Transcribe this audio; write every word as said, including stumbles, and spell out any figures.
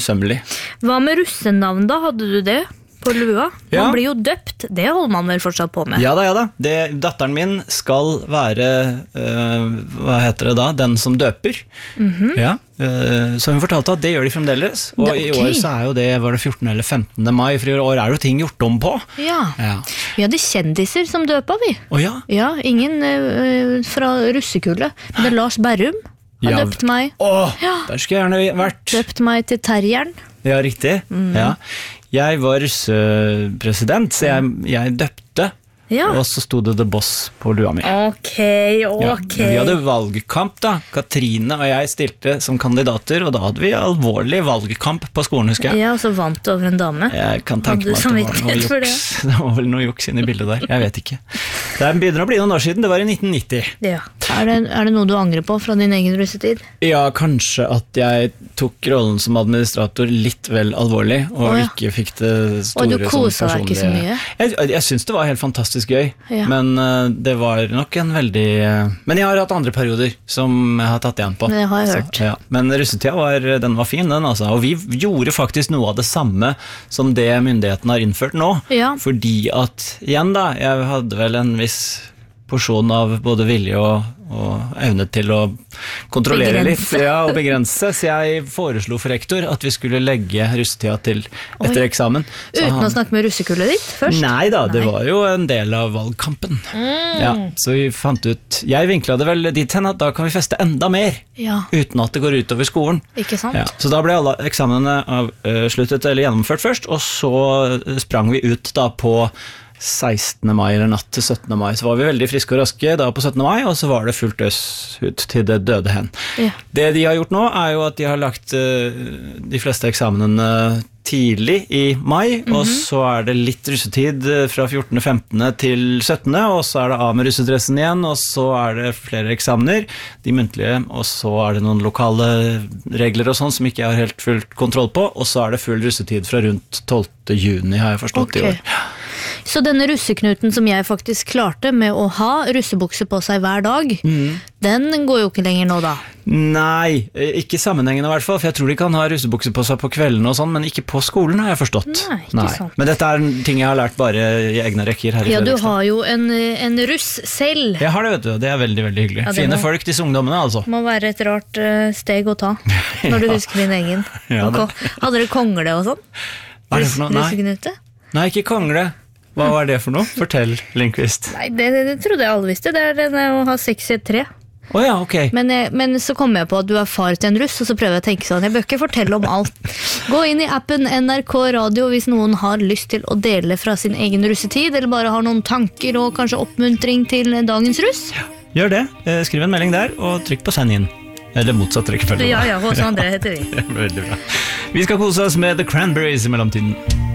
sømmelig. Hva med russenavn da? Hadde du det på lua? Man Ja. blir jo døpt, det holder man vel fortsatt på med. Ja da, ja da. Det, datteren min skal være, øh, hva heter det da, den som døper. Mhm. Ja, øh, så hun fortalte at det gjør de fremdeles, og Det- i ok. år så er jo det, var det fjortende eller femtende mai, for i år er jo ting gjort om på. Ja. Ja. Vi hadde kjendiser som døpa vi. Å ja? Ja, ingen eh, fra russekullet. Men det er Lars Berrum har Ja. døpt meg. Åh, Ja. der skulle jeg gjerne vært. Døpt meg til Terrieren. Ja, riktig. Ja. Jeg var russepresident, så jeg, jeg døpte, Ja. og så sto det The Boss på lua mi. Ok, Ja, ok. men vi hadde valgkamp da. Katrine og jeg stilte som kandidater, og da hadde vi alvorlig valgkamp på skolen, husker jeg. Ja, og så vant du over en dame. Jeg kan tenke Hadde meg at det var noe samvittighet for juks. Det var vel noe juks inne i bildet der, jeg vet ikke. Det begynner å bli noen år siden, det var i nitten nitti. Ja. Er det, er det noe du angrer på fra din egen russetid? Ja, kanskje at jeg tok rollen som administrator litt vel alvorlig, og Å, ja. ikke fikk det store Og du sånn koset deg ikke så personlige- mye? Jeg, jeg synes det var helt fantastisk gøy, Ja. men uh, det var nok en veldig... Uh, men jeg har hatt andre perioder som jeg har tatt igjen på. Det har jeg Så, hørt. ja. Men russetida var, den var fin, den altså. Og vi gjorde faktisk noe av det samme som det myndigheten har innført nå. Ja. Fordi at, igjen da, jeg hadde vel en viss porsjon av både vilje og, og evne til å kontrollere Begrense. litt, ja, og begrense, så jeg foreslo for rektor at vi skulle legge russetida til etter Oi. eksamen. Så Uten han- å snakke med russekullet ditt først? Nei da, det Nei. var jo en del av valgkampen. Mm. Ja, så vi fant ut, jeg vinklet det vel dit hen at da kan vi feste enda mer, Ja, uten at det går utover skolen. ikke sant? Ja, så da ble alle eksamene avsluttet eller gjennomført først, og så sprang vi ut da på sekstende mai eller natt til syttende mai. Så var vi veldig friske og raske da på syttende mai, og så var det fullt øs ut til det døde hen. Ja. Det de har gjort nå er jo at de har lagt eh, de fleste eksamene tidlig i mai, og så er det litt russetid eh, fra fjortende, femtende til syttende, og så er det av med russedressen igjen, og så er det flere eksamener, de muntlige, og så er det noen lokale regler og sånn som ikke jeg har helt fullt kontroll på, og så er det full russetid fra rundt tolvte juni, har jeg forstått Ok. i år. Så denne russeknuten som jeg faktisk klarte med å ha russebukse på seg hver dag, Mm. den går jo ikke lenger nå da. Nei, eh, ikke sammenhengende i hvert fall, for jeg tror de kan ha russebukse på seg på kveldene og sånn, men ikke på skolen har jeg forstått. Nei, ikke sant. Men dette er en ting jeg har lært bare i egne rekker her i Ja, du Fredrikstad. har jo en, en russ selv. Jeg har det, vet du, det er veldig, veldig hyggelig. Ja, det Fine må- folk, disse ungdommene, altså. Må være et rart eh, steg å ta, når du Ja. husker din egen. Ja, Og det- ko- Hadde dere kongle og sånn? Hva er det for noe? Nei, Russeknute? nei, ikke kongle. Hva var det for noe? Fortell, Lindqvist. Nei, det, det, det trodde jeg alle visste. Det er det å ha sex i et tre. Å ja, ok. Men, jeg, men så kom jeg på at du er far til en russ, og så prøver jeg å tenke sånn, jeg bør ikke fortelle om alt. Gå inn i appen N R K Radio hvis noen har lyst til å dele fra sin egen russetid, eller bare har noen tanker og kanskje oppmuntring til dagens russ. Gjør det. Eh, Skriv en melding der, og trykk på send inn. Eller motsatt rekkefølge. Ja, ja, hos André heter vi. Veldig bra. Vi skal kose oss med The Cranberries i mellomtiden.